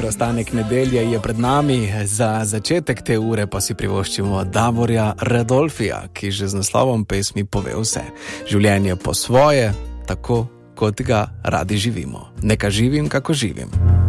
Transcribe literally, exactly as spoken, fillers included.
preostanek nedelje je pred nami, za začetek te ure pa si privoščimo Davorja Radolfija, ki že z naslovom pesmi pove vse. Življenje po svoje, tako kot ga radi živimo. Neka živim, kako živim.